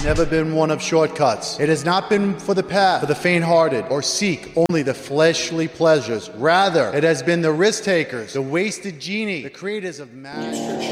never been one of shortcuts. It has not been for the path, for the faint-hearted, or seek only the fleshly pleasures. Rather, it has been the risk-takers, the wasted genie, the creators of magic.